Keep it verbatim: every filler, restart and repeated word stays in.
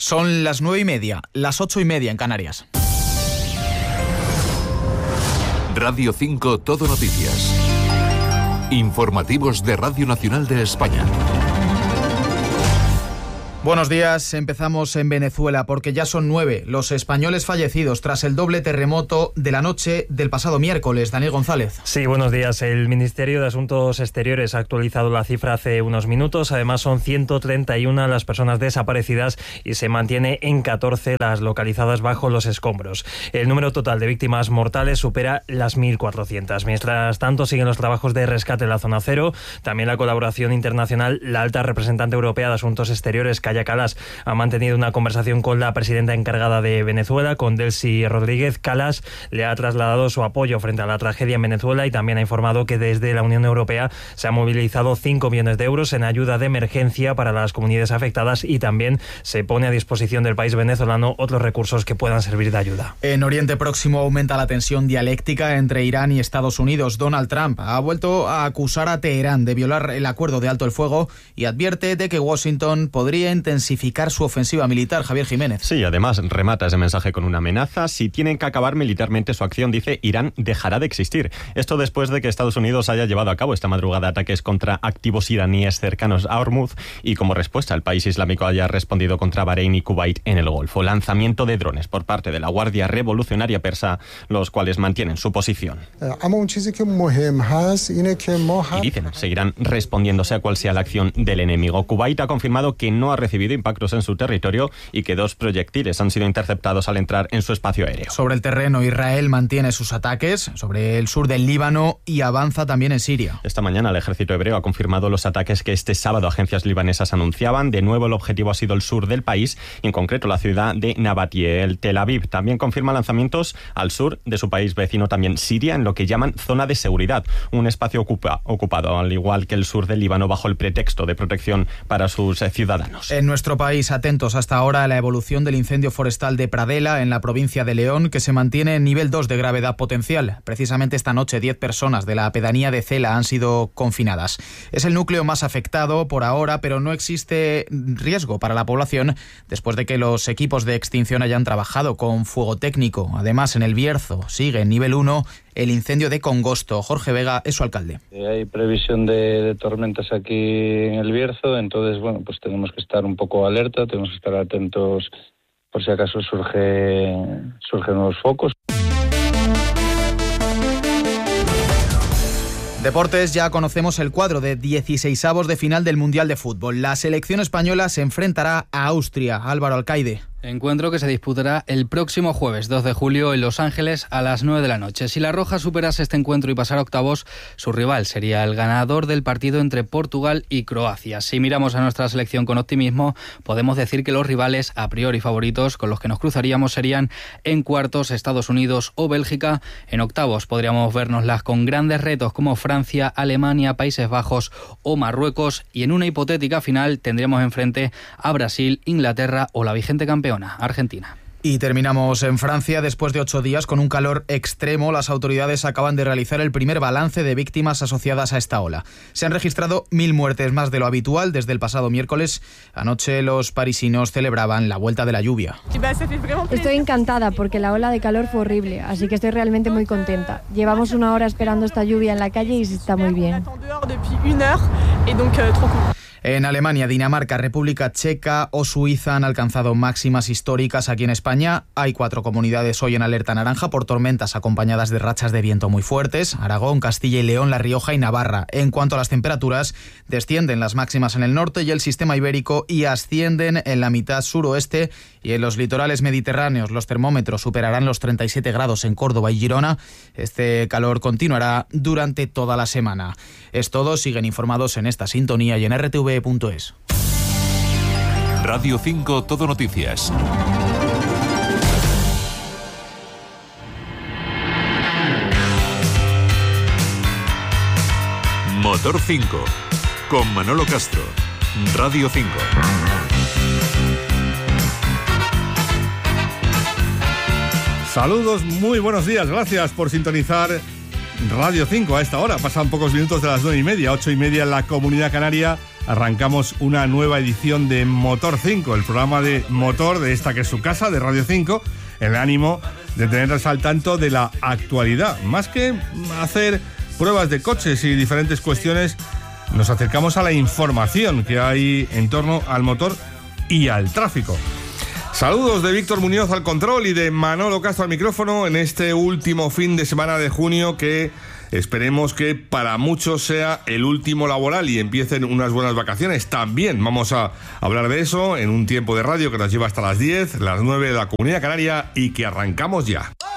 Son las nueve y media, las ocho y media en Canarias. Radio cinco Todo Noticias. Informativos de Radio Nacional de España. Buenos días, empezamos en Venezuela porque ya son nueve los españoles fallecidos tras el doble terremoto de la noche del pasado miércoles. Daniel González. Sí, buenos días. El Ministerio de Asuntos Exteriores ha actualizado la cifra hace unos minutos. Además son ciento treinta y una las personas desaparecidas y se mantiene en catorce las localizadas bajo los escombros. El número total de víctimas mortales supera las mil cuatrocientas. Mientras tanto siguen los trabajos de rescate en la zona cero. También la colaboración internacional. La alta representante europea de Asuntos Exteriores, Kaja Kallas, ha mantenido una conversación con la presidenta encargada de Venezuela, con Delcy Rodríguez. Kallas le ha trasladado su apoyo frente a la tragedia en Venezuela y también ha informado que desde la Unión Europea se han movilizado cinco millones de euros en ayuda de emergencia para las comunidades afectadas y también se pone a disposición del país venezolano otros recursos que puedan servir de ayuda. En Oriente Próximo aumenta la tensión dialéctica entre Irán y Estados Unidos. Donald Trump ha vuelto a acusar a Teherán de violar el acuerdo de alto el fuego y advierte de que Washington podría intensificar su ofensiva militar. Javier Jiménez. Sí, además remata ese mensaje con una amenaza. Si tienen que acabar militarmente su acción, dice, Irán dejará de existir. Esto después de que Estados Unidos haya llevado a cabo esta madrugada ataques contra activos iraníes cercanos a Hormuz y como respuesta el país islámico haya respondido contra Bahrein y Kuwait en el Golfo. Lanzamiento de drones por parte de la Guardia Revolucionaria Persa, los cuales mantienen su posición. Y dicen, seguirán respondiendo sea cual sea la acción del enemigo. Kuwait ha confirmado que no ha recibido impactos en su territorio y que dos proyectiles han sido interceptados al entrar en su espacio aéreo. Sobre el terreno, Israel mantiene sus ataques sobre el sur del Líbano y avanza también en Siria. Esta mañana el ejército hebreo ha confirmado los ataques que este sábado agencias libanesas anunciaban. De nuevo el objetivo ha sido el sur del país, y en concreto la ciudad de Nabatie. El Tel Aviv también confirma lanzamientos al sur de su país vecino, también Siria, en lo que llaman zona de seguridad, un espacio ocupa, ocupado al igual que el sur del Líbano bajo el pretexto de protección para sus eh, ciudadanos. En nuestro país, atentos hasta ahora a la evolución del incendio forestal de Pradela en la provincia de León, que se mantiene en nivel dos de gravedad potencial. Precisamente esta noche diez personas de la pedanía de Cela han sido confinadas. Es el núcleo más afectado por ahora, pero no existe riesgo para la población después de que los equipos de extinción hayan trabajado con fuego técnico. Además, en el Bierzo sigue en nivel uno el incendio de Congosto. Jorge Vega es su alcalde. Hay previsión de, de tormentas aquí en el Bierzo, entonces bueno, pues tenemos que estar un poco alerta, tenemos que estar atentos por si acaso surge surgen nuevos focos. Deportes, ya conocemos el cuadro de dieciseisavos de final del Mundial de Fútbol. La selección española se enfrentará a Austria. Álvaro Alcaide. Encuentro que se disputará el próximo jueves dos de julio en Los Ángeles a las nueve de la noche. Si la Roja superase este encuentro y pasara a octavos, su rival sería el ganador del partido entre Portugal y Croacia. Si miramos a nuestra selección con optimismo, podemos decir que los rivales a priori favoritos con los que nos cruzaríamos serían en cuartos Estados Unidos o Bélgica. En octavos podríamos vernoslas con grandes retos como Francia, Alemania, Países Bajos o Marruecos. Y en una hipotética final tendríamos enfrente a Brasil, Inglaterra o la vigente campeona, Argentina. Y terminamos en Francia. Después de ocho días con un calor extremo, las autoridades acaban de realizar el primer balance de víctimas asociadas a esta ola. Se han registrado mil muertes, más de lo habitual desde el pasado miércoles. Anoche los parisinos celebraban la vuelta de la lluvia. Estoy encantada porque la ola de calor fue horrible, así que estoy realmente muy contenta. Llevamos una hora esperando esta lluvia en la calle y se está muy bien. En Alemania, Dinamarca, República Checa o Suiza han alcanzado máximas históricas. Aquí en España hay cuatro comunidades hoy en alerta naranja por tormentas acompañadas de rachas de viento muy fuertes: Aragón, Castilla y León, La Rioja y Navarra. En cuanto a las temperaturas, descienden las máximas en el norte y el sistema ibérico y ascienden en la mitad suroeste, y en los litorales mediterráneos los termómetros superarán los treinta y siete grados en Córdoba y Girona. Este calor continuará durante toda la semana. Es todo, siguen informados en esta sintonía y en R T V punto es. Radio cinco Todo Noticias. Motor cinco con Manolo Castro. Radio cinco. Saludos, muy buenos días, gracias por sintonizar Radio cinco a esta hora. Pasan pocos minutos de las nueve y media, ocho y media en la Comunidad Canaria. arrancamos una nueva edición de Motor cinco, el programa de motor de esta que es su casa, de Radio cinco, en el ánimo de tenerles al tanto de la actualidad. Más que hacer pruebas de coches y diferentes cuestiones, nos acercamos a la información que hay en torno al motor y al tráfico. Saludos de Víctor Muñoz al control y de Manolo Castro al micrófono en este último fin de semana de junio, que esperemos que para muchos sea el último laboral y empiecen unas buenas vacaciones. También vamos a hablar de eso en un tiempo de radio que nos lleva hasta las diez, las nueve de la Comunidad Canaria, y que arrancamos ya.